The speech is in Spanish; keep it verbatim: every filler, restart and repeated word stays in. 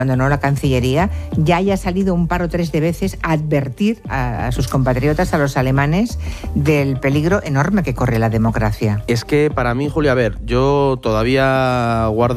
abandonó la Cancillería, ya haya salido un par o tres de veces a advertir a, a sus compatriotas, a los alemanes, del peligro enorme que corre la democracia. Es que para mí, Julia, a ver, yo todavía guardo